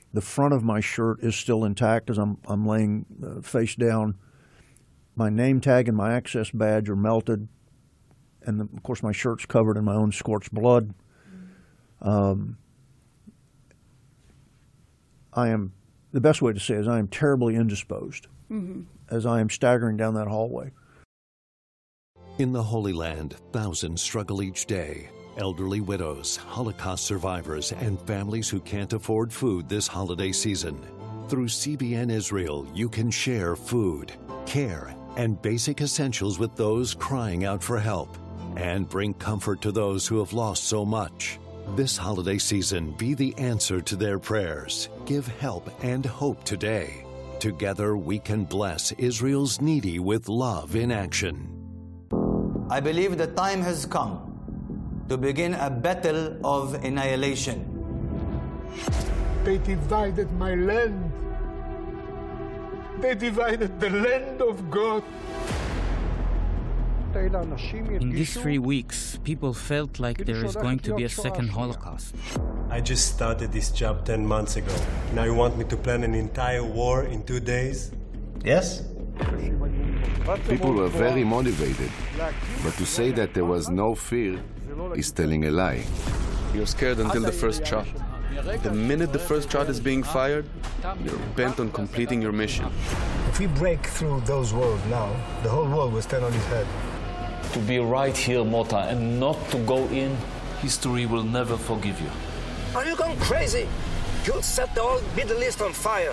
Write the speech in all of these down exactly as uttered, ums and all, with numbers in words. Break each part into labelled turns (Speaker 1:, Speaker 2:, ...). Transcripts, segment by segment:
Speaker 1: The front of my shirt is still intact as I'm, I'm laying uh, face down. My name tag and my access badge are melted. And, the, of course, my shirt's covered in my own scorched blood. Um, I am, the best way to say it is I am terribly indisposed mm-hmm. as I am staggering down that hallway.
Speaker 2: In the Holy Land, thousands struggle each day. Elderly widows, Holocaust survivors, and families who can't afford food this holiday season. Through C B N Israel, you can share food, care, and basic essentials with those crying out for help, and bring comfort to those who have lost so much. This holiday season, be the answer to their prayers. Give help and hope today. Together, we can bless Israel's needy with love in action.
Speaker 3: I believe the time has come to begin a battle of annihilation.
Speaker 4: They divided my land. They divided the land of God.
Speaker 5: In these three weeks, people felt like there is going to be a second Holocaust.
Speaker 6: I just started this job ten months ago. Now you want me to plan an entire war in two days? Yes?
Speaker 7: People were very motivated, but to say that there was no fear is telling a lie.
Speaker 8: You're scared until the first shot. The minute the first shot is being fired, you're bent on completing your mission.
Speaker 4: If we break through those walls now, the whole world will stand on its head.
Speaker 9: To be right here, Mota, and not to go in, history will never forgive you.
Speaker 10: Are you going crazy? You'll set the whole Middle East on fire.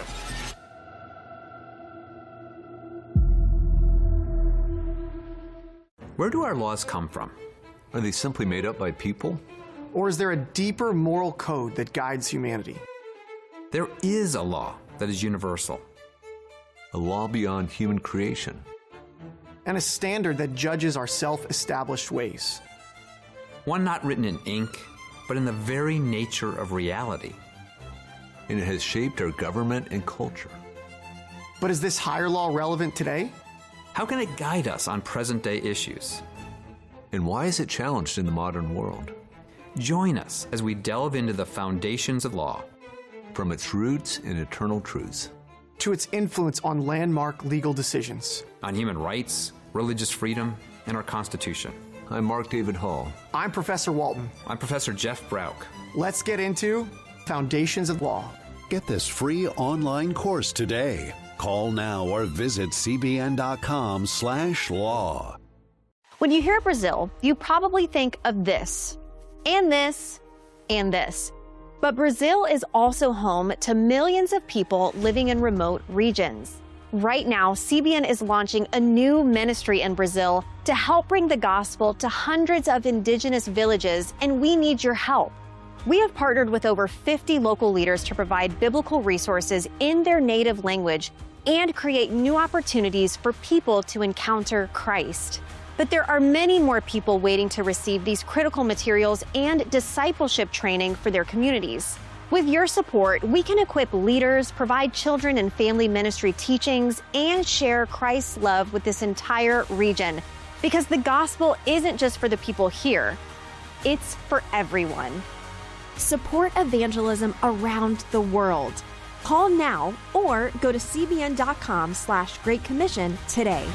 Speaker 11: Where do our laws come from? Are they simply made up by people?
Speaker 12: Or is there a deeper moral code that guides humanity?
Speaker 11: There is a law that is universal.
Speaker 7: A law beyond human creation.
Speaker 12: And a standard that judges our self-established ways.
Speaker 11: One not written in ink, but in the very nature of reality.
Speaker 7: And it has shaped our government and culture.
Speaker 12: But is this higher law relevant today?
Speaker 11: How can it guide us on present-day issues?
Speaker 7: And why is it challenged in the modern world?
Speaker 11: Join us as we delve into the foundations of law.
Speaker 7: From its roots and eternal truths.
Speaker 12: To its influence on landmark legal decisions.
Speaker 11: On human rights, religious freedom, and our Constitution.
Speaker 7: I'm Mark David Hall.
Speaker 12: I'm Professor Walton.
Speaker 11: I'm Professor Jeff Brauch.
Speaker 12: Let's get into Foundations of Law.
Speaker 2: Get this free online course today. Call now or visit cbn.com slash law.
Speaker 13: When you hear Brazil, you probably think of this, and this, and this. But Brazil is also home to millions of people living in remote regions. Right now, C B N is launching a new ministry in Brazil to help bring the gospel to hundreds of indigenous villages, and we need your help. We have partnered with over fifty local leaders to provide biblical resources in their native language and create new opportunities for people to encounter Christ. But there are many more people waiting to receive these critical materials and discipleship training for their communities. With your support, we can equip leaders, provide children and family ministry teachings, and share Christ's love with this entire region. Because the gospel isn't just for the people here, it's for everyone. Support evangelism around the world. Call now or go to cbn.com slash Great Commission today.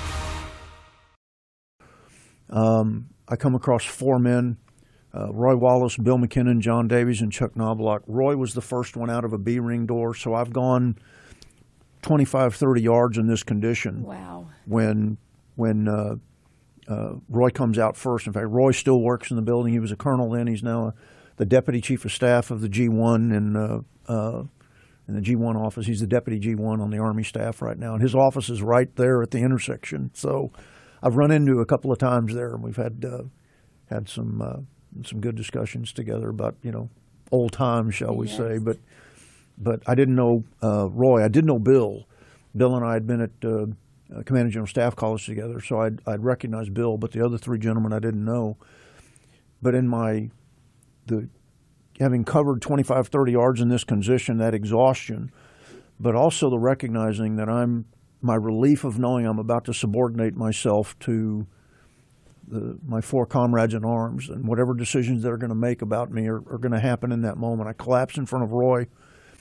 Speaker 1: Um, I come across four men, uh, Roy Wallace, Bill McKinnon, John Davies, and Chuck Knobloch. Roy was the first one out of a B-ring door, so I've gone twenty-five, thirty yards in this condition.
Speaker 14: Wow.
Speaker 1: When, when uh, uh, Roy comes out first. In fact, Roy still works in the building. He was a colonel then. He's now a, the deputy chief of staff of the G one in, uh, uh, in the G one office. He's the deputy G one on the Army staff right now, and his office is right there at the intersection. So I've run into a couple of times there, and we've had uh, had some uh, some good discussions together about, you know, old times, shall we yes. say. But but I didn't know uh, Roy. I did know Bill. Bill and I had been at uh, uh, Commanding General Staff College together, so I'd, I'd recognized Bill. But the other three gentlemen I didn't know. But in my the having covered twenty-five, thirty yards in this condition, that exhaustion, but also the recognizing that I'm my relief of knowing I'm about to subordinate myself to the, my four comrades in arms, and whatever decisions they're going to make about me are, are going to happen in that moment. I collapsed in front of Roy,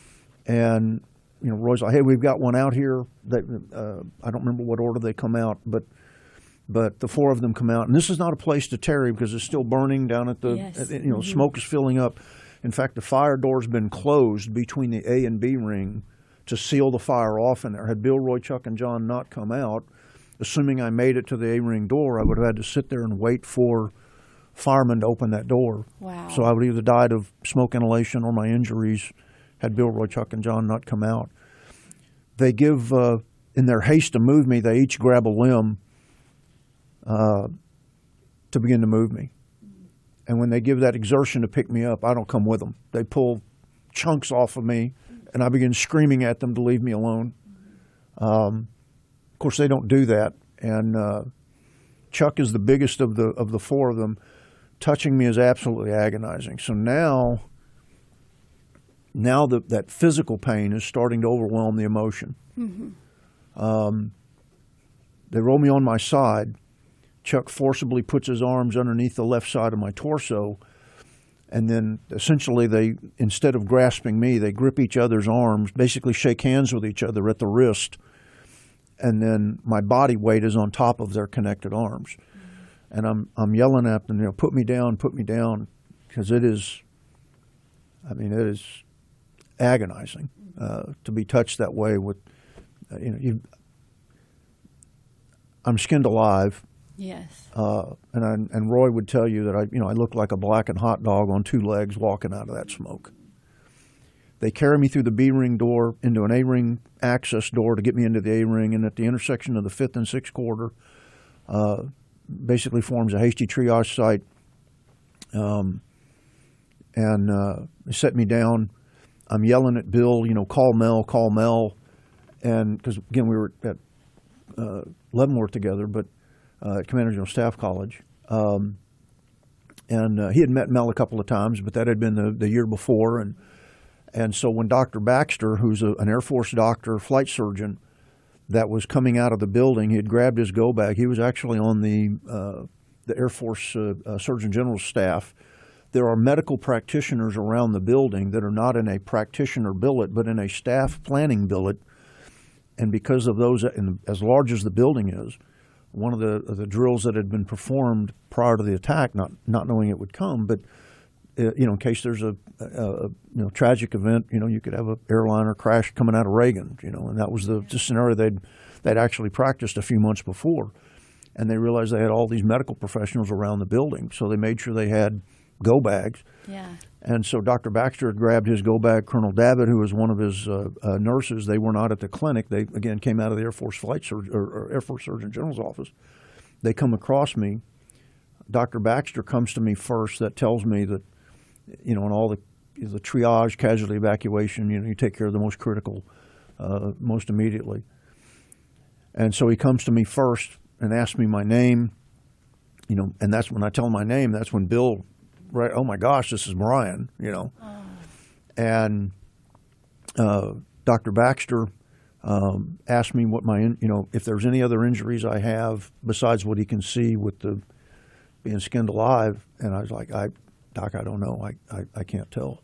Speaker 1: And you know, Roy's like, "Hey, we've got one out here." That uh, I don't remember what order they come out, but but the four of them come out, and this is not a place to tarry because it's still burning down at the
Speaker 14: Yes.
Speaker 1: at, you know
Speaker 14: Mhm.
Speaker 1: smoke is filling up. In fact, the fire door's been closed between the A and B ring to seal the fire off in there. Had Bill, Roy, Chuck, and John not come out, assuming I made it to the A ring door, I would have had to sit there and wait for firemen to open that door.
Speaker 14: Wow.
Speaker 1: So I would either died of smoke inhalation or my injuries had Bill, Roy, Chuck, and John not come out. They give, uh, in their haste to move me, they each grab a limb uh, to begin to move me. And when they give that exertion to pick me up, I don't come with them. They pull chunks off of me, and I begin screaming at them to leave me alone. Um, of course, they don't do that. And uh, Chuck is the biggest of the of the four of them. Touching me is absolutely agonizing. So now, now that that physical pain is starting to overwhelm the emotion.
Speaker 14: Mm-hmm.
Speaker 1: Um, they roll me on my side. Chuck forcibly puts his arms underneath the left side of my torso, and then essentially they, instead of grasping me, they grip each other's arms, basically shake hands with each other at the wrist, and then my body weight is on top of their connected arms. And I'm I'm yelling at them, you know, put me down, put me down, because it is, I mean, it is agonizing uh, to be touched that way with, uh, you know, you, I'm skinned alive.
Speaker 14: Yes.
Speaker 1: Uh, and I, and Roy would tell you that I, you know, I look like a blackened hot dog on two legs walking out of that smoke. They carry me through the B ring door into an A ring access door to get me into the A ring, and at the intersection of the fifth and sixth quarter, uh, basically forms a hasty triage site. Um, and uh, they set me down. I'm yelling at Bill, you know, call Mel, call Mel, and because again we were at uh, Leavenworth together, but. Uh, at Commander General Staff College. Um, and uh, he had met Mel a couple of times, but that had been the, the year before. And and so when Doctor Baxter, who's a, an Air Force doctor, flight surgeon, that was coming out of the building, he had grabbed his go bag. He was actually on the, uh, the Air Force uh, uh, Surgeon General's staff. There are medical practitioners around the building that are not in a practitioner billet, but in a staff planning billet. And because of those, in, as large as the building is, one of the the drills that had been performed prior to the attack, not not knowing it would come, but uh, you know, in case there's a, a, a you know tragic event, you know, you could have an airliner crash coming out of Reagan, you know, and that was the, the scenario they'd they'd actually practiced a few months before, and they realized they had all these medical professionals around the building, so they made sure they had go bags.
Speaker 14: Yeah.
Speaker 1: And so Doctor Baxter had grabbed his go bag. Colonel Davitt, who was one of his uh, uh, nurses, they were not at the clinic. They, again, came out of the Air Force Flight Surgeon or, or Air Force Surgeon General's office. They come across me. Doctor Baxter comes to me first. That tells me that, you know, in all the the triage, casualty evacuation, you know, you take care of the most critical uh, most immediately. And so he comes to me first and asks me my name, you know, and that's when I tell him my name, that's when Bill, right, oh my gosh, this is Brian, you know. Oh. And uh, Doctor Baxter um, asked me what my, you know, if there's any other injuries I have besides what he can see with the being skinned alive. And I was like, I, Doc, I don't know. I, I, I can't tell.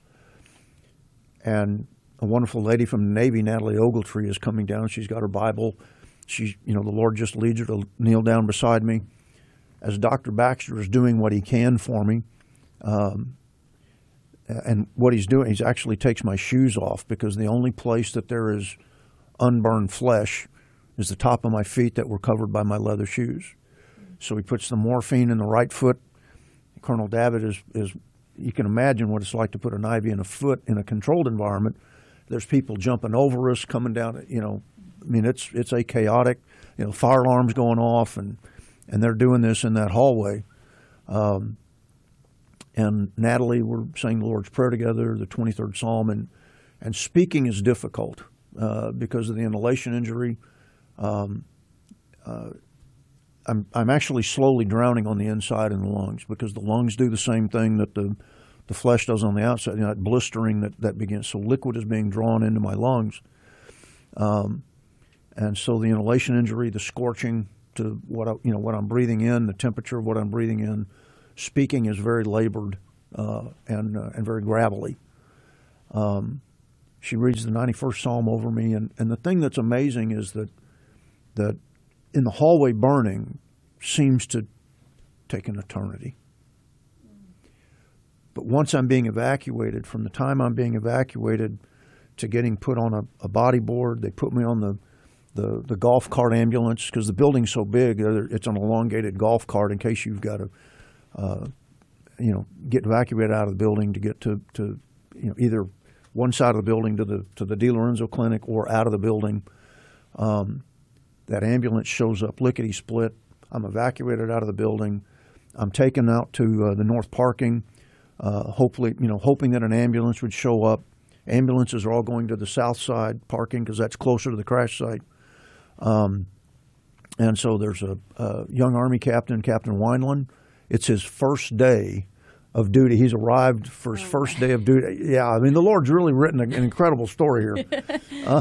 Speaker 1: And a wonderful lady from the Navy, Natalie Ogletree, is coming down. She's got her Bible. She's, you know, the Lord just leads her to kneel down beside me. As Doctor Baxter is doing what he can for me, Um, and what he's doing, he actually takes my shoes off, because the only place that there is unburned flesh is the top of my feet that were covered by my leather shoes. So he puts the morphine in the right foot. Colonel Davitt is, is, you can imagine what it's like to put an I V in a foot in a controlled environment. There's people jumping over us, coming down, you know, I mean, it's it's a chaotic, you know, fire alarms going off, and, and they're doing this in that hallway. Um, And Natalie, we're saying the Lord's Prayer together, the twenty-third Psalm, and and speaking is difficult uh, because of the inhalation injury. Um, uh, I'm I'm actually slowly drowning on the inside in the lungs, because the lungs do the same thing that the the flesh does on the outside. You know, that blistering that, that begins. So liquid is being drawn into my lungs, um, and so the inhalation injury, the scorching to what I, you know what I'm breathing in, the temperature of what I'm breathing in. Speaking is very labored uh, and uh, and very gravelly. Um, She reads the ninety-first Psalm over me, and, and the thing that's amazing is that that in the hallway burning seems to take an eternity. But once I'm being evacuated, from the time I'm being evacuated to getting put on a, a body board, they put me on the, the, the golf cart ambulance, because the building's so big, it's an elongated golf cart in case you've got to, uh, you know, get evacuated out of the building to get to, to you know, either one side of the building to the to the DiLorenzo Clinic or out of the building. Um, that ambulance shows up lickety-split. I'm evacuated out of the building. I'm taken out to uh, the north parking, uh, hopefully, you know, hoping that an ambulance would show up. Ambulances are all going to the south side parking because that's closer to the crash site. Um, and so there's a, a young Army captain, Captain Wineland. It's his first day of duty. He's arrived for his first day of duty. Yeah, I mean, the Lord's really written an incredible story here. Uh,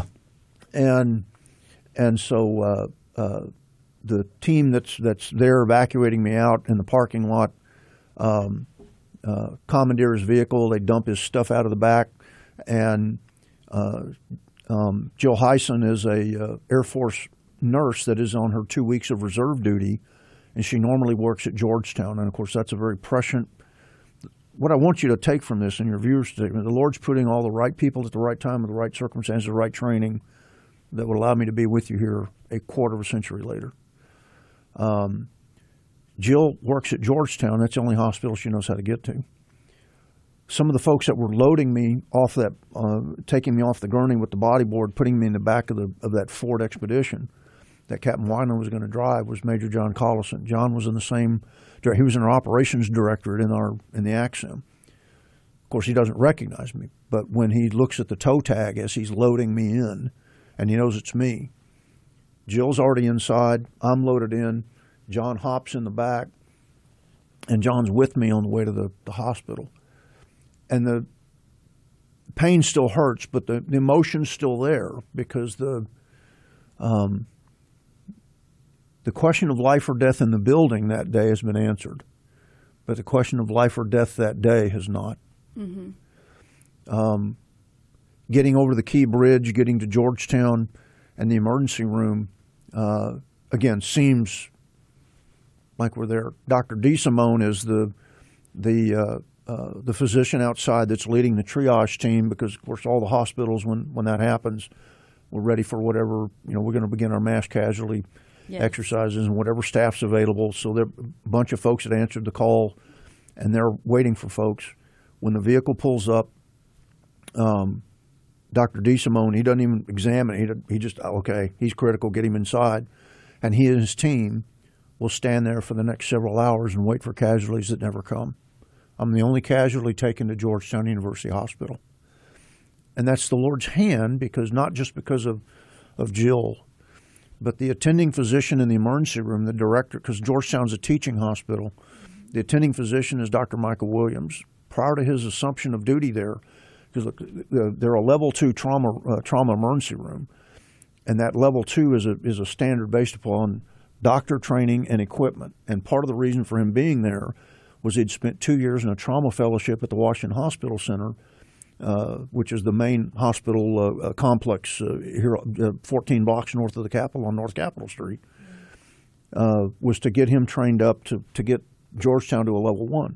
Speaker 1: and and so uh, uh, the team that's that's there evacuating me out in the parking lot um, uh, commandeer his vehicle. They dump his stuff out of the back. And uh, um, Jill Hyson is a uh, Air Force nurse that is on her two weeks of reserve duty, and she normally works at Georgetown. And, of course, that's a very prescient – what I want you to take from this in your viewers statement, the Lord's putting all the right people at the right time with the right circumstances, the right training that would allow me to be with you here a quarter of a century later. Um, Jill works at Georgetown. That's the only hospital she knows how to get to. Some of the folks that were loading me off that, uh, taking me off the gurney with the bodyboard, putting me in the back of the of that Ford Expedition that Captain Wineland was going to drive was Major John Collison. John was in the same, he was in our operations directorate in our in the A C S I M. Of course, he doesn't recognize me, but when he looks at the toe tag as he's loading me in, and he knows it's me, Jill's already inside, I'm loaded in, John hops in the back, and John's with me on the way to the, the hospital. And the pain still hurts, but the, the emotion's still there because the um, the question of life or death in the building that day has been answered, but the question of life or death that day has not. Mm-hmm. Um, getting over the Key Bridge, getting to Georgetown and the emergency room, uh, again, seems like we're there. Doctor DeSimone is the the uh, uh, the physician outside that's leading the triage team because, of course, all the hospitals, when, when that happens, we're ready for whatever, you know, we're going to begin our mass casualty yes. exercises and whatever staff's available. So there are a bunch of folks that answered the call, and they're waiting for folks. When the vehicle pulls up, um, Doctor DeSimone, he doesn't even examine it. He, he just, okay, he's critical, get him inside. And he and his team will stand there for the next several hours and wait for casualties that never come. I'm the only casualty taken to Georgetown University Hospital. And that's the Lord's hand, because not just because of, of Jill, but the attending physician in the emergency room, the director, because Georgetown's a teaching hospital, the attending physician is Doctor Michael Williams. Prior to his assumption of duty there, because they're a level two trauma uh, trauma emergency room, and that level two is a is a standard based upon doctor training and equipment. And part of the reason for him being there was he'd spent two years in a trauma fellowship at the Washington Hospital Center, uh, which is the main hospital uh, uh, complex uh, here, uh, fourteen blocks north of the Capitol on North Capitol Street, uh, was to get him trained up to, to get Georgetown to a level one.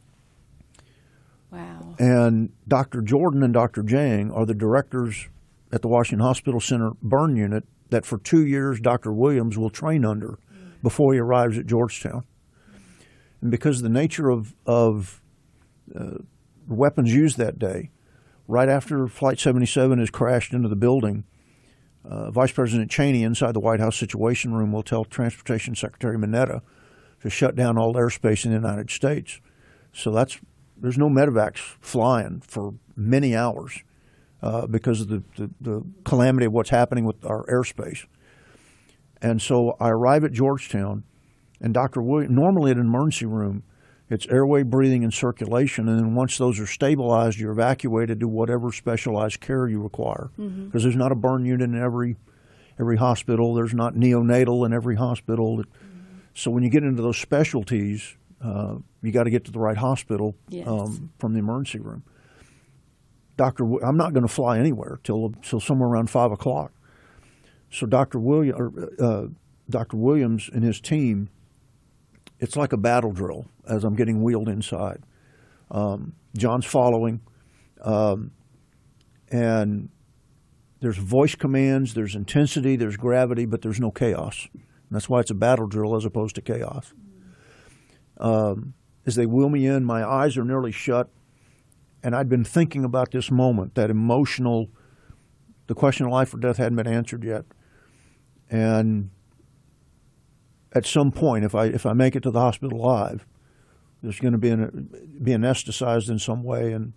Speaker 14: Wow.
Speaker 1: And Doctor Jordan and Doctor Jang are the directors at the Washington Hospital Center burn unit that for two years Doctor Williams will train under mm-hmm. before he arrives at Georgetown. And because of the nature of, of uh, the weapons used that day, right after Flight seventy-seven has crashed into the building, uh, Vice President Cheney inside the White House Situation Room will tell Transportation Secretary Mineta to shut down all airspace in the United States. So that's there's no medevacs flying for many hours uh, because of the, the, the calamity of what's happening with our airspace. And so I arrive at Georgetown, and Doctor Williams, normally at an emergency room, it's airway, breathing, and circulation. And then once those are stabilized, you're evacuated to whatever specialized care you require. Because mm-hmm. there's not a burn unit in every every hospital. There's not neonatal in every hospital. Mm-hmm. So when you get into those specialties, uh, you got to get to the right hospital yes. um, from the emergency room. Doctor W- I'm not going to fly anywhere till till somewhere around five o'clock. So Doctor William, or, uh, Doctor Williams and his team, it's like a battle drill as I'm getting wheeled inside. Um, John's following, um, and there's voice commands, there's intensity, there's gravity, but there's no chaos. And that's why it's a battle drill as opposed to chaos. Um, as they wheel me in, my eyes are nearly shut, and I'd been thinking about this moment, that emotional, the question of life or death hadn't been answered yet. And at some point, if I if I make it to the hospital alive, there's going to be an, be anesthetized in some way, and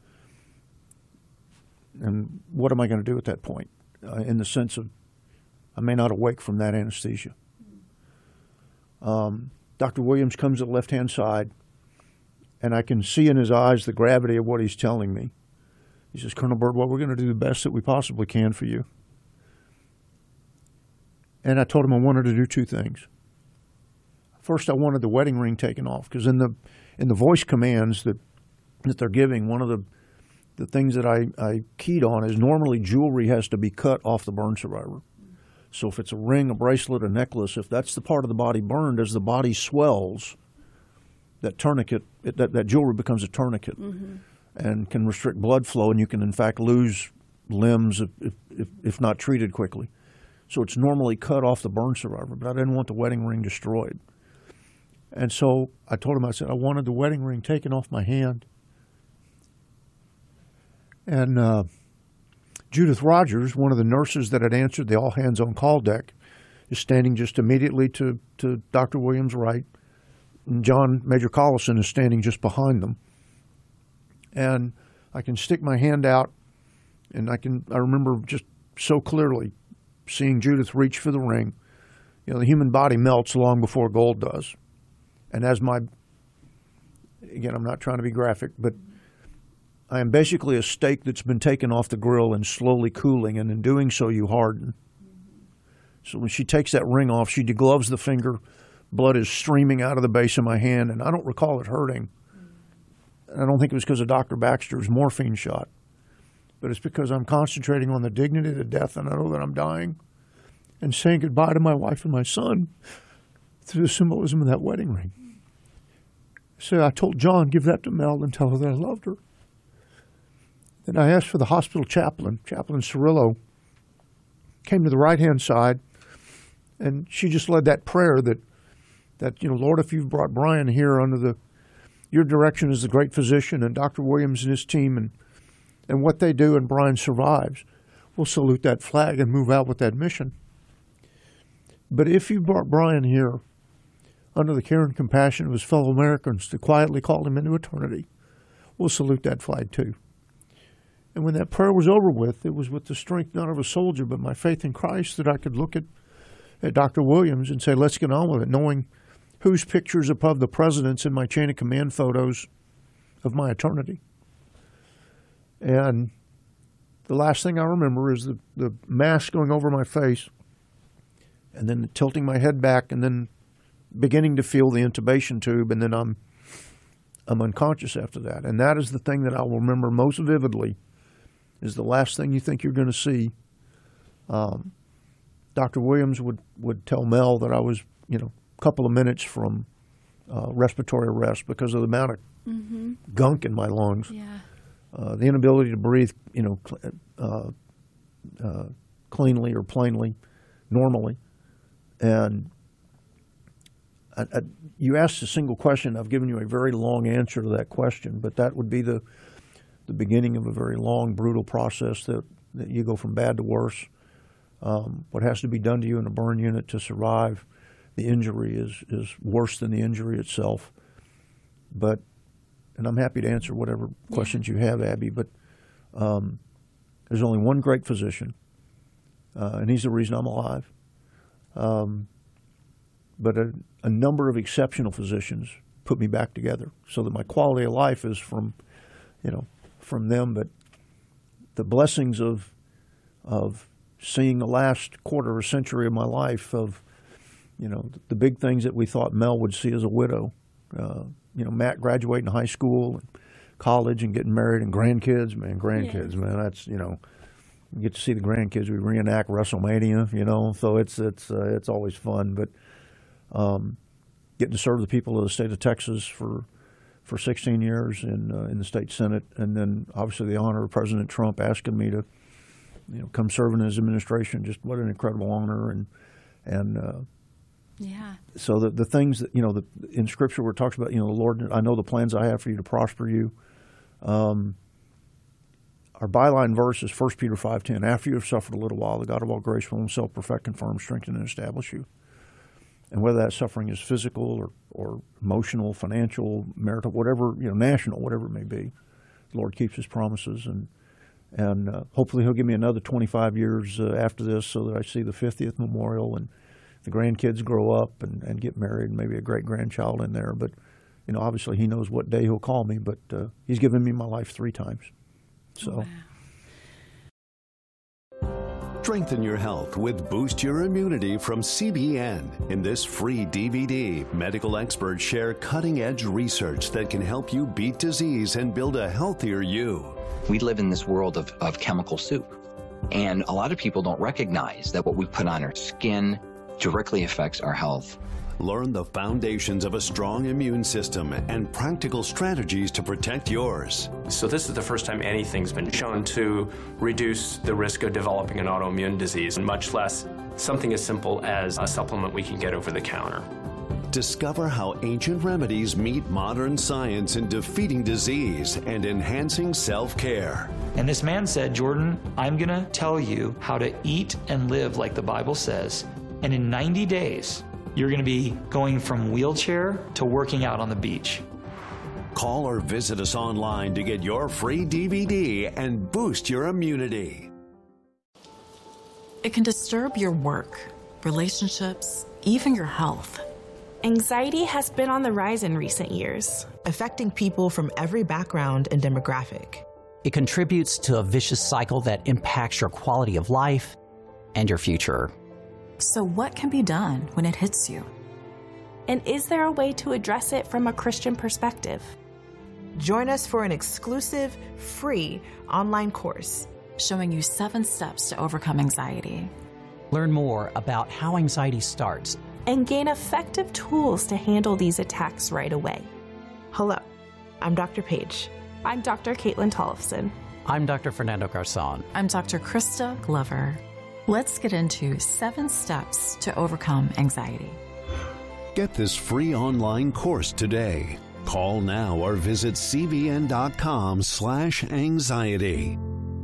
Speaker 1: and what am I going to do at that point? Uh, in the sense of, I may not awake from that anesthesia. Um, Doctor Williams comes to the left-hand side, and I can see in his eyes the gravity of what he's telling me. He says, "Colonel Birdwell, we're going to do the best that we possibly can for you." And I told him I wanted to do two things. First, I wanted the wedding ring taken off, because in the in the voice commands that that they're giving, one of the the things that I, I keyed on is normally jewelry has to be cut off the burn survivor. So if it's a ring, a bracelet, a necklace, if that's the part of the body burned, as the body swells, that tourniquet, it, that, that jewelry becomes a tourniquet mm-hmm. and can restrict blood flow, and you can in fact lose limbs if, if, if not treated quickly. So it's normally cut off the burn survivor, but I didn't want the wedding ring destroyed. And so I told him, I said, I wanted the wedding ring taken off my hand. And uh, Judith Rogers, one of the nurses that had answered the all-hands-on-call deck, is standing just immediately to, to Doctor Williams' right. And John Major Collison is standing just behind them. And I can stick my hand out, and I can I remember just so clearly seeing Judith reach for the ring. You know, the human body melts long before gold does. And as my, again, I'm not trying to be graphic, but I am basically a steak that's been taken off the grill and slowly cooling, and in doing so, you harden. So when she takes that ring off, she degloves the finger. Blood is streaming out of the base of my hand, and I don't recall it hurting. And I don't think it was because of Doctor Baxter's morphine shot, but it's because I'm concentrating on the dignity of the death, and I know that I'm dying, and saying goodbye to my wife and my son through the symbolism of that wedding ring. So I told John, give that to Mel and tell her that I loved her. Then I asked for the hospital chaplain, Chaplain Cirillo, came to the right-hand side, and she just led that prayer that, that you know, Lord, if you've brought Brian here under the your direction as the great physician, and Doctor Williams and his team, and and what they do, and Brian survives, we'll salute that flag and move out with that mission. But if you brought Brian here under the care and compassion of his fellow Americans to quietly call him into eternity, we'll salute that flag too. And when that prayer was over with, it was with the strength not of a soldier, but my faith in Christ, that I could look at, at Doctor Williams and say, let's get on with it, knowing whose picture's above the president's in my chain of command photos of my eternity. And the last thing I remember is the, the mask going over my face, and then tilting my head back, and then beginning to feel the intubation tube, and then I'm I'm unconscious after that. And that is the thing that I will remember most vividly, is the last thing you think you're going to see. Um, Doctor Williams would, would tell Mel that I was, you know, a couple of minutes from uh, respiratory arrest because of the amount of mm-hmm. gunk in my lungs.
Speaker 14: Yeah.
Speaker 1: Uh, the inability to breathe, you know, cl- uh, uh, cleanly or plainly, normally. And I, I, you asked a single question. I've given you a very long answer to that question, but that would be the the beginning of a very long, brutal process that, that you go from bad to worse. Um, what has to be done to you in a burn unit to survive the injury is, is worse than the injury itself. But, and I'm happy to answer whatever questions you have, Abby, but um, there's only one great physician, uh, and he's the reason I'm alive. Um, but a, a number of exceptional physicians put me back together so that my quality of life is from, you know, from them. But the blessings of of seeing the last quarter or century of my life, of, you know, the big things that we thought Mel would see as a widow, uh, you know, Matt graduating high school, and college and getting married and grandkids, man, grandkids, yeah. man, that's, you know, you get to see the grandkids. We reenact WrestleMania, you know, so it's it's uh, it's always fun. But um, getting to serve the people of the state of Texas for for sixteen years in uh, in the state Senate, and then obviously the honor of President Trump asking me to, you know, come serve in his administration. Just what an incredible honor, and and uh,
Speaker 14: yeah.
Speaker 1: So the the things that, you know, the, in Scripture where it talks about, you know, the Lord, I know the plans I have for you to prosper you. Um, our byline verse is First Peter five ten. After you have suffered a little while, the God of all grace will himself perfect, confirm, strengthen, and establish you. And whether that suffering is physical or, or emotional, financial, marital, whatever, you know, national, whatever it may be, the Lord keeps his promises. And and uh, hopefully he'll give me another twenty-five years uh, after this so that I see the fiftieth memorial and the grandkids grow up and, and get married and maybe a great-grandchild in there. But, you know, obviously he knows what day he'll call me, but uh, he's given me my life three times. So.
Speaker 14: Wow.
Speaker 2: Strengthen your health with Boost Your Immunity from C B N. In this free D V D, medical experts share cutting-edge research that can help you beat disease and build a healthier you.
Speaker 11: We live in this world of, of chemical soup, and a lot of people don't recognize that what we put on our skin directly affects our health.
Speaker 2: Learn the foundations of a strong immune system and practical strategies to protect yours.
Speaker 15: So this is the first time anything's been shown to reduce the risk of developing an autoimmune disease, and much less something as simple as a supplement we can get over the counter.
Speaker 2: Discover how ancient remedies meet modern science in defeating disease and enhancing self-care.
Speaker 16: And this man said, Jordan, I'm going to tell you how to eat and live like the Bible says, and in ninety days, you're going to be going from wheelchair to working out on the beach.
Speaker 2: Call or visit us online to get your free D V D and boost your immunity.
Speaker 17: It can disturb your work, relationships, even your health.
Speaker 18: Anxiety has been on the rise in recent years,
Speaker 19: affecting people from every background and demographic.
Speaker 20: It contributes to a vicious cycle that impacts your quality of life and your future.
Speaker 17: So what can be done when it hits you?
Speaker 18: And is there a way to address it from a Christian perspective?
Speaker 19: Join us for an exclusive, free online course
Speaker 17: showing you seven steps to overcome anxiety.
Speaker 20: Learn more about how anxiety starts
Speaker 18: and gain effective tools to handle these attacks right away.
Speaker 19: Hello, I'm Doctor Paige.
Speaker 18: I'm Doctor Caitlin Tollefson.
Speaker 20: I'm Doctor Fernando Garzon.
Speaker 17: I'm Doctor Krista Glover. Let's get into seven steps to overcome anxiety.
Speaker 2: Get this free online course today. Call now or visit cbn.com slash anxiety.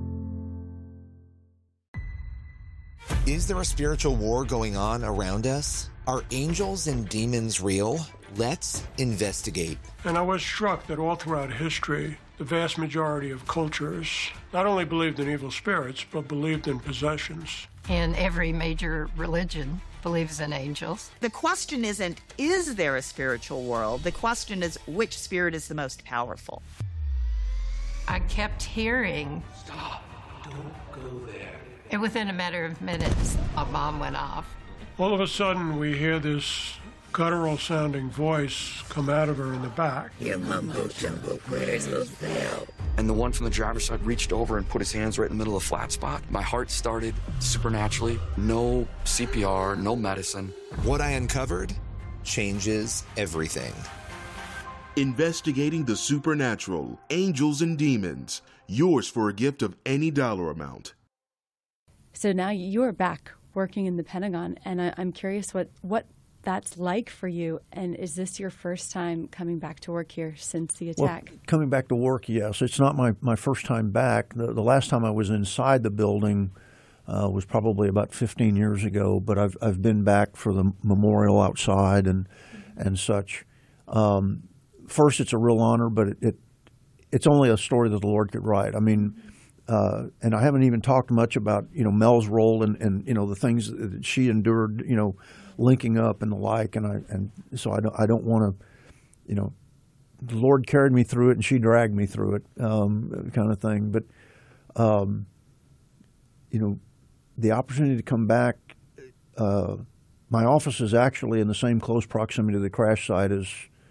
Speaker 21: Is there a spiritual war going on around us? Are angels and demons real? Let's investigate.
Speaker 22: And I was struck that all throughout history, the vast majority of cultures not only believed in evil spirits, but believed in possessions.
Speaker 23: And every major religion believes in angels.
Speaker 24: The question isn't, is there a spiritual world? The question is, which spirit is the most powerful?
Speaker 23: I kept hearing,
Speaker 22: stop, don't go there.
Speaker 23: And within a matter of minutes, a bomb went off.
Speaker 22: All of a sudden, we hear this guttural-sounding voice come out of her in the back.
Speaker 25: Your mumbo-jumbo prayers will fail.
Speaker 26: And the one from the driver's side reached over and put his hands right in the middle of the flat spot. My heart started supernaturally. No C P R, no medicine.
Speaker 21: What I uncovered changes everything.
Speaker 27: Investigating the supernatural, angels and demons. Yours for a gift of any dollar amount.
Speaker 14: So now you're back working in the Pentagon, and I, I'm curious what, what that's like for you. And is this your first time coming back to work here since the attack?
Speaker 1: Well, coming back to work, yes. It's not my, my first time back. The, the last time I was inside the building uh, was probably about fifteen years ago, but I've I've been back for the memorial outside and and such. Um, first, it's a real honor, but it, it it's only a story that the Lord could write. I mean, uh, and I haven't even talked much about, you know, Mel's role and, and you know, the things that she endured, you know, linking up and the like, and I and so I don't I don't want to, you know, the Lord carried me through it and she dragged me through it, um, kind of thing. But um, you know, the opportunity to come back, uh, my office is actually in the same close proximity to the crash site as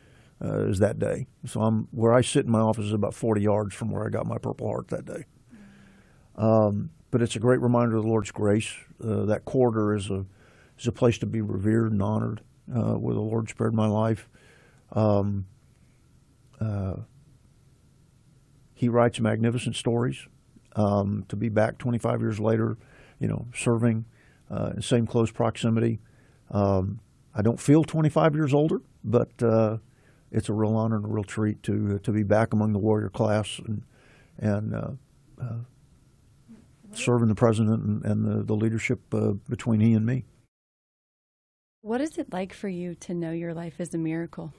Speaker 1: uh, is that day. So I'm where I sit in my office is about forty yards from where I got my Purple Heart that day. Um, but it's a great reminder of the Lord's grace. Uh, that corridor is a is a place to be revered and honored, uh, where the Lord spared my life. Um, uh, he writes magnificent stories. Um, to be back twenty-five years later, you know, serving uh, in the same close proximity. Um, I don't feel twenty-five years older, but uh, it's a real honor and a real treat to to be back among the warrior class and and uh, uh, serving the president and, and the, the leadership uh, between he and me.
Speaker 14: What is it like for you to know your life is a miracle?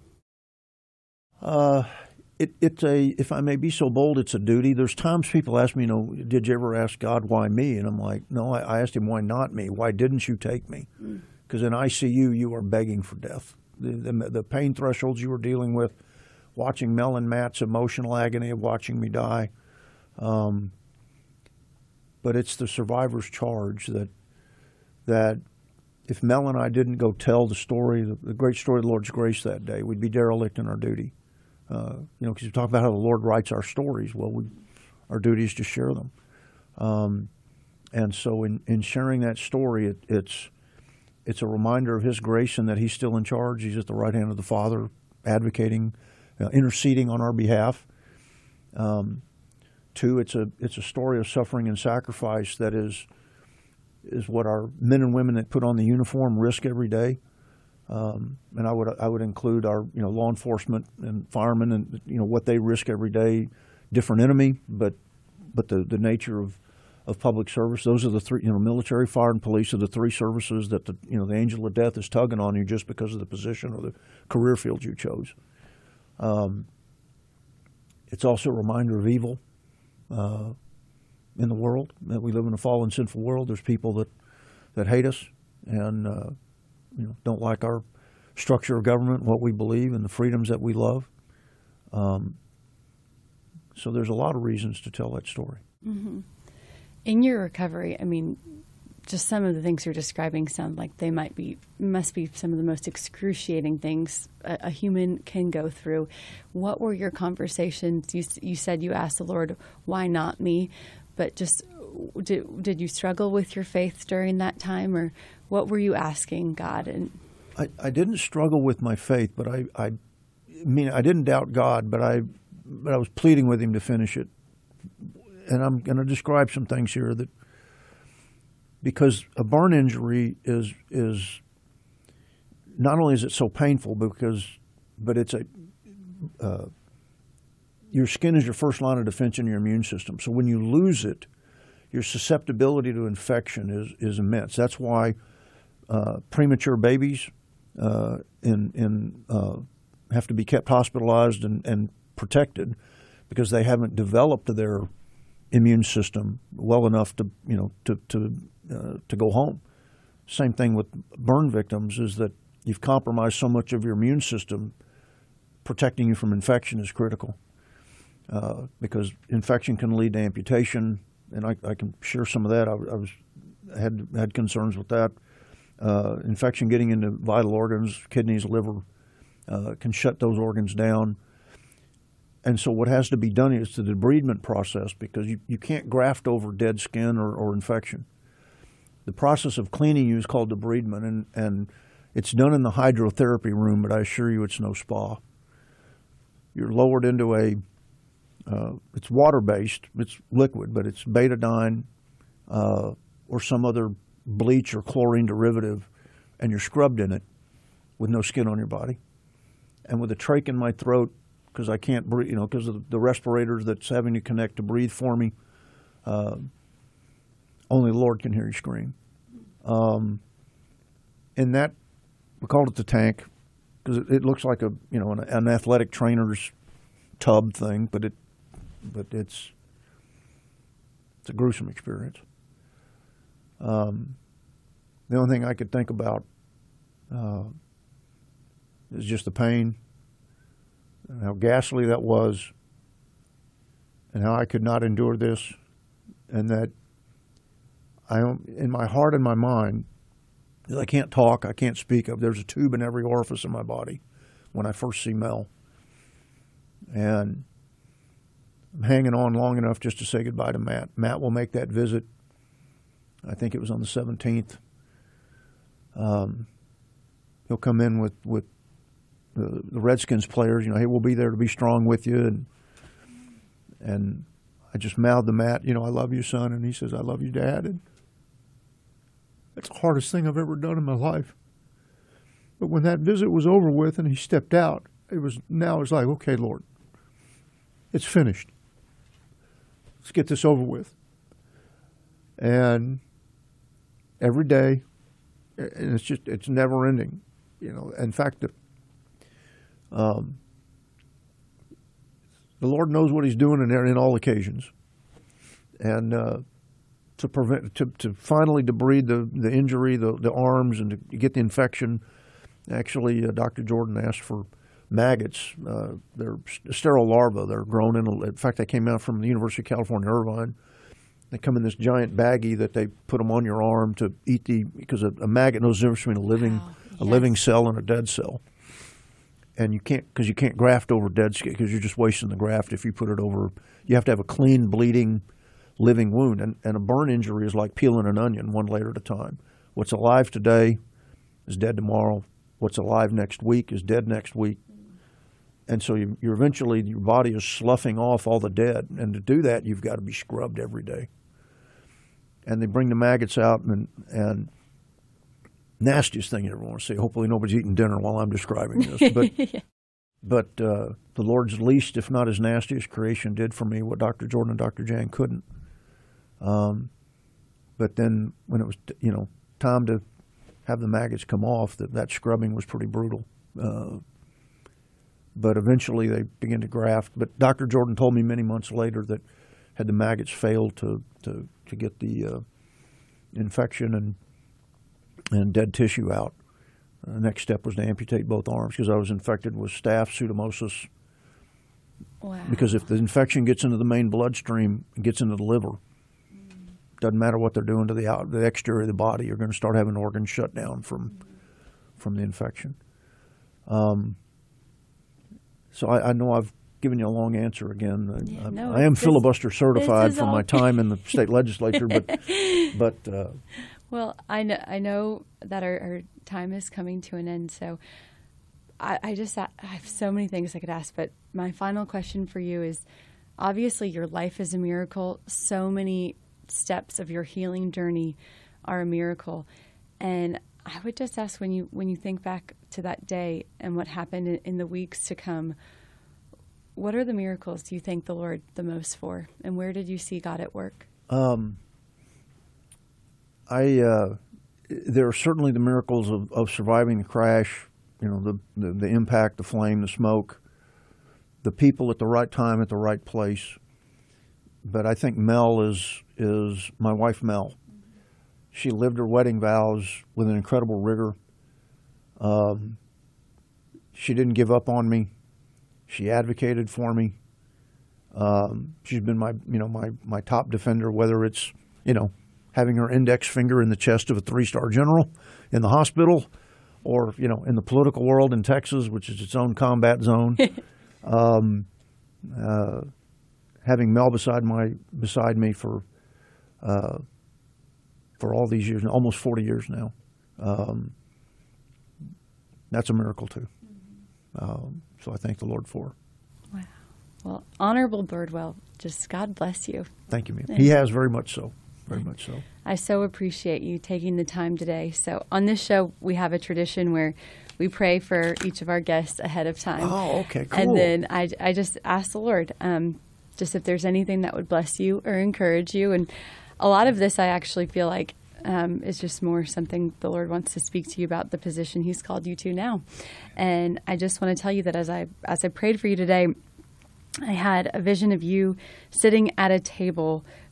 Speaker 1: Uh, it, it's a, if I may be so bold, it's a duty. There's times people ask me, you know, did you ever ask God why me? And I'm like, no, I, I asked him, why not me? Why didn't you take me? Because mm. in I C U, you are begging for death. The, the, the pain thresholds you were dealing with, watching Mel and Matt's emotional agony of watching me die. Um, but it's the survivor's charge that, that if Mel and I didn't go tell the story, the, the great story of the Lord's grace that day, we'd be derelict in our duty. Uh, you know, because you talk about how the Lord writes our stories. Well, we, our duty is to share them. Um, and so in, in sharing that story, it, it's it's a reminder of his grace and that he's still in charge. He's at the right hand of the Father, advocating, uh, interceding on our behalf. Um, two, it's a it's a story of suffering and sacrifice that is is what our men and women that put on the uniform risk every day. Um, and I would I would include our you know law enforcement and firemen and you know what they risk every day. Different enemy, but but the, the nature of, of public service. Those are the three you know military, fire, and police are the three services that the you know the angel of death is tugging on you just because of the position or the career field you chose. Um, it's also a reminder of evil uh, in the world, that we live in a fallen, sinful world. There's people that that hate us and. Uh, you know, don't like our structure of government, what we believe, and the freedoms that we love. Um, so there's a lot of reasons to tell that story.
Speaker 14: Mm-hmm. In your recovery, I mean, just some of the things you're describing sound like they might be, must be some of the most excruciating things a, a human can go through. What were your conversations? You, you said you asked the Lord, why not me? But just did, did you struggle with your faith during that time, or what were you asking God? And
Speaker 1: I, I didn't struggle with my faith, but I, I, I mean, I didn't doubt God, but I, but I was pleading with him to finish it. And I'm going to describe some things here that, because a burn injury is is not only is it so painful, because, but it's a, uh, your skin is your first line of defense in your immune system. So when you lose it, your susceptibility to infection is, is immense. That's why uh, premature babies uh, in, in, uh, have to be kept hospitalized and, and protected because they haven't developed their immune system well enough to, you know, to, to, uh, to go home. Same thing with burn victims, is that you've compromised so much of your immune system. Protecting you from infection is critical. Uh, because infection can lead to amputation, and I, I can share some of that. I, I was I had had concerns with that. Uh, infection getting into vital organs, kidneys, liver, uh, can shut those organs down. And so what has to be done is the debridement process, because you, you can't graft over dead skin or, or infection. The process of cleaning you is called debridement, and, and it's done in the hydrotherapy room, but I assure you it's no spa. You're lowered into a Uh, it's water-based, it's liquid, but it's betadine uh, or some other bleach or chlorine derivative, and you're scrubbed in it with no skin on your body. And with a trach in my throat, because I can't breathe, you know, because of the respirators that's having to connect to breathe for me, uh, only the Lord can hear you scream. Um, and that, we called it the tank, because it, it looks like a, you know, an, an athletic trainer's tub thing, but it But it's it's a gruesome experience. Um, the only thing I could think about uh, is just the pain, and how ghastly that was, and how I could not endure this, and that I, in my heart and my mind, I can't talk, I can't speak. There's a tube in every orifice in my body, when I first see Mel. And I'm hanging on long enough just to say goodbye to Matt. Matt will make that visit. I think it was on the seventeenth. Um, he'll come in with, with the, the Redskins players. You know, hey, we'll be there to be strong with you. And and I just mouthed to Matt, you know, I love you, son. And he says, I love you, Dad. And that's the hardest thing I've ever done in my life. But when that visit was over with and he stepped out, it was now it's like, okay, Lord, it's finished. Let's get this over with. And every day, and it's just, it's never ending. You know, in fact, the, um, the Lord knows what he's doing in there in all occasions. And uh, to prevent, to, to finally debride the, the injury, the, the arms, and to get the infection, actually, uh, Doctor Jordan asked for maggots. Uh, they're sterile larvae. They're grown in, a, in fact, they came out from the University of California, Irvine. They come in this giant baggie that they put them on your arm to eat the, because a, a maggot knows the difference between a living, wow, yes. a living cell and a dead cell. And you can't, because you can't graft over dead skin, because you're just wasting the graft if you put it over. You have to have a clean, bleeding, living wound. And, and a burn injury is like peeling an onion one layer at a time. What's alive today is dead tomorrow. What's alive next week is dead next week. And so you, you're eventually, your body is sloughing off all the dead. And to do that, you've got to be scrubbed every day. And they bring the maggots out, and, and nastiest thing you ever want to see. Hopefully nobody's eating dinner while I'm describing this. But, yeah. but uh, the Lord's least, if not as nasty as creation did for me, what Doctor Jordan and Doctor Jan couldn't. Um, but then when it was, you know, time to have the maggots come off, that, that scrubbing was pretty brutal. Uh, but eventually they began to graft. But Doctor Jordan told me many months later that had the maggots failed to, to, to get the uh, infection and and dead tissue out, the uh, next step was to amputate both arms, because I was infected with staph pseudomonas. Wow. Because if the infection gets into the main bloodstream, it gets into the liver, mm. doesn't matter what they're doing to the out, the exterior of the body, you're going to start having organs shut down from mm. from the infection. Um, so I, I know I've given you a long answer again. Yeah, I, no, I am this, filibuster certified from all... my time in the state legislature, but but. Uh,
Speaker 14: Well, I know, I know that our, our time is coming to an end, so I, I just I have so many things I could ask, but my final question for you is, obviously your life is a miracle. So many steps of your healing journey are a miracle, and I would just ask, when you when you think back to that day and what happened in, in the weeks to come, what are the miracles do you thank the Lord the most for, and where did you see God at work? Um.
Speaker 1: I uh, there are certainly the miracles of, of surviving the crash, you know, the, the the impact, the flame, the smoke, the people at the right time at the right place. But I think Mel is is my wife, Mel. She lived her wedding vows with an incredible rigor. Um, she didn't give up on me. She advocated for me. Um, she's been my you know my my top defender, whether it's you know. having her index finger in the chest of a three-star general in the hospital, or, you know, in the political world in Texas, which is its own combat zone. um, uh, having Mel beside my beside me for uh, for all these years, almost forty years now, um, that's a miracle too. Um, so I thank the Lord for her.
Speaker 14: Wow. Well, Honorable Birdwell, just God bless you.
Speaker 1: Thank you, ma'am. He has, very much so. Very much so.
Speaker 14: I so appreciate you taking the time today. So on this show, we have a tradition where we pray for each of our guests ahead of time.
Speaker 1: Oh, okay, cool.
Speaker 14: And then I, I just ask the Lord, um, just if there's anything that would bless you or encourage you. And a lot of this I actually feel like um, is just more something the Lord wants to speak to you about, the position he's called you to now. And I just want to tell you that as I as I prayed for you today, I had a vision of you sitting at a table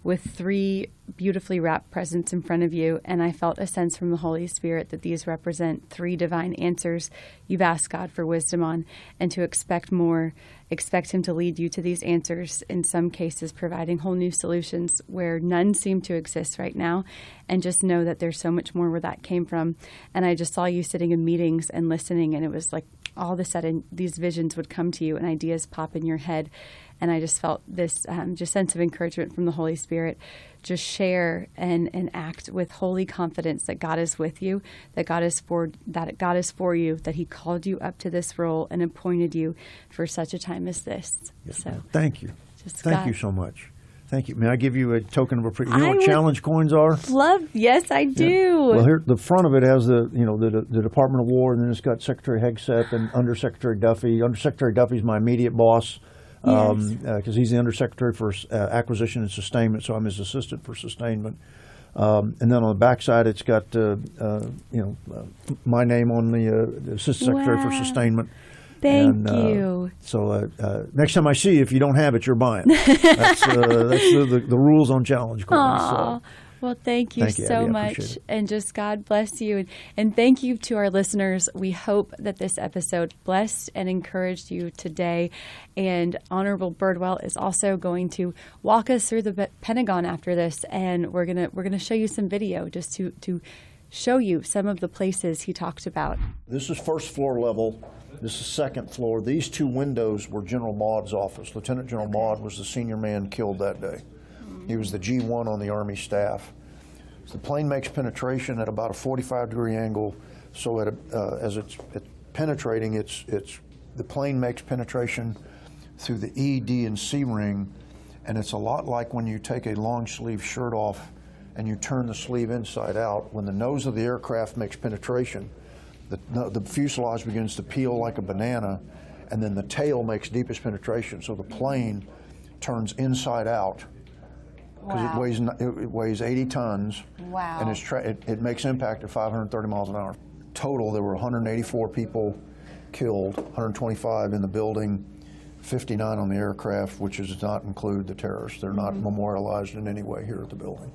Speaker 14: with three beautifully wrapped presents in front of you, and I felt a sense from the Holy Spirit that these represent three divine answers you've asked God for wisdom on, and to expect more. Expect Him to lead you to these answers, in some cases providing whole new solutions where none seem to exist right now, and just know that there's so much more where that came from. And I just saw you sitting in meetings and listening, and it was like all of a sudden these visions would come to you and ideas pop in your head. And I just felt this um, just sense of encouragement from the Holy Spirit. Just share and, and act with holy confidence that God is with you, that God is for that God is for you, that He called you up to this role and appointed you for such a time as this.
Speaker 1: Yes,
Speaker 14: so
Speaker 1: ma'am. Thank you.
Speaker 14: Just
Speaker 1: Thank
Speaker 14: God.
Speaker 1: you so much. Thank you. May I give you a token of appreciation? You know
Speaker 14: I
Speaker 1: what challenge coins are?
Speaker 14: Love, yes, I do.
Speaker 1: Yeah. Well, here the front of it has the you know the the Department of War, and then it's got Secretary Hegseth and Undersecretary Duffy. Undersecretary Duffy's my immediate boss. because um, uh, he's the Undersecretary for uh, Acquisition and Sustainment, so I'm his assistant for sustainment. Um, and then on the back side, it's got uh, uh, you know uh, my name on the, uh, the Assistant Secretary
Speaker 14: wow.
Speaker 1: for Sustainment.
Speaker 14: Thank
Speaker 1: and, uh,
Speaker 14: you.
Speaker 1: So uh, uh, next time I see you, if you don't have it, you're buying. That's, uh, that's the, the, the rules on challenge coins. So.
Speaker 14: Well, thank you
Speaker 1: Thank you,
Speaker 14: so
Speaker 1: Abby. I
Speaker 14: much.
Speaker 1: appreciate it.
Speaker 14: And just God bless you. And, and thank you to our listeners. We hope that this episode blessed and encouraged you today. And Honorable Birdwell is also going to walk us through the Pentagon after this. And we're going to we're gonna show you some video just to, to show you some of the places he talked about.
Speaker 1: This is first floor level. This is second floor. These two windows were General Maud's office. Lieutenant General Maud was the senior man killed that day. He was the G one on the Army staff. So the plane makes penetration at about a forty-five degree angle. So at a, uh, as it's, it's penetrating, it's, it's, the plane makes penetration through the E, D, and C ring. And it's a lot like when you take a long sleeve shirt off and you turn the sleeve inside out. When the nose of the aircraft makes penetration, the, the fuselage begins to peel like a banana, and then the tail makes deepest penetration. So the plane turns inside out. Because
Speaker 14: Wow.
Speaker 1: it weighs it weighs eighty tons,
Speaker 14: Wow.
Speaker 1: and it's tra- it, it makes impact at five hundred thirty miles an hour. Total, there were one hundred eighty-four people killed, one hundred twenty-five in the building, fifty-nine on the aircraft, which does not include the terrorists. They're not
Speaker 14: Mhm.
Speaker 1: memorialized in any way here at the building.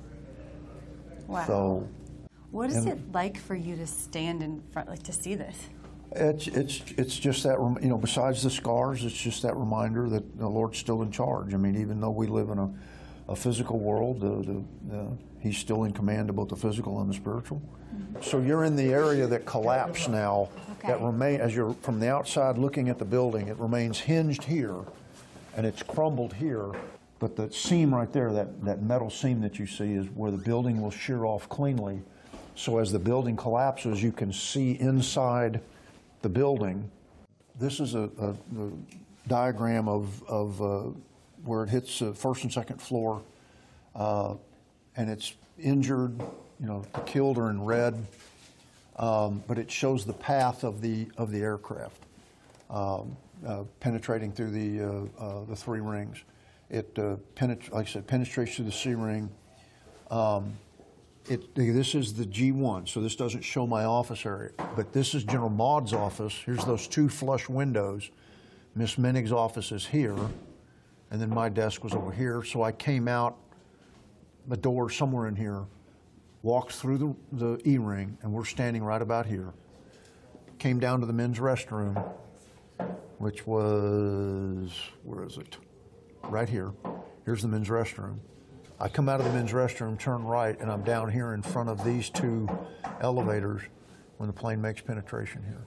Speaker 14: Wow.
Speaker 1: So,
Speaker 14: What is
Speaker 1: and-
Speaker 14: it like for you to stand in front, like to see this?
Speaker 1: It's it's it's just that rem- you know. Besides the scars, it's just that reminder that the Lord's still in charge. I mean, even though we live in a a physical world, the, the, the, He's still in command of both the physical and the spiritual. Mm-hmm. So you're in the area that collapsed now.
Speaker 14: Okay.
Speaker 1: That remain as you're from the outside looking at the building. It remains hinged here, and it's crumbled here. But the seam right there, that that metal seam that you see, is where the building will shear off cleanly. So as the building collapses, you can see inside the building. This is a, a, a diagram of of uh, where it hits uh, first and second floor, uh, and it's injured. You know, the killed are in red, um, but it shows the path of the of the aircraft um, uh, penetrating through the uh, uh, the three rings. It uh, penet- like I said, penetrates through the C ring. Um, it this is the G one, so this doesn't show my office area, but this is General Maud's office. Here's those two flush windows. Miss Menig's office is here. And then my desk was over here, so I came out the door somewhere in here, walked through the, the E-ring, and we're standing right about here. Came down to the men's restroom, which was, where is it? Right here. Here's the men's restroom. I come out of the men's restroom, turn right, and I'm down here in front of these two elevators when the plane makes penetration here.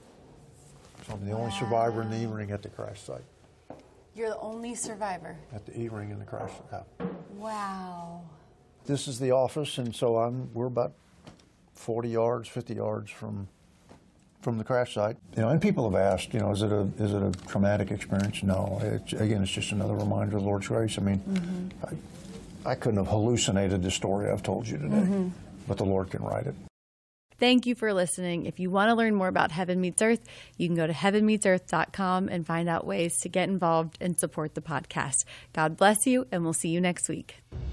Speaker 1: So I'm the only survivor in the E-ring at the crash site.
Speaker 14: You're the only survivor.
Speaker 1: At the E-ring in the crash site.
Speaker 14: Wow.
Speaker 1: This is the office, and so I'm we're about forty yards, fifty yards from from the crash site. You know, and people have asked, you know, is it a is it a traumatic experience? No. It's, again, it's just another reminder of the Lord's grace. I mean, mm-hmm. I, I couldn't have hallucinated the story I've told you today, mm-hmm. but the Lord can write it.
Speaker 14: Thank you for listening. If you want to learn more about Heaven Meets Earth, you can go to heaven meets earth dot com and find out ways to get involved and support the podcast. God bless you, and we'll see you next week.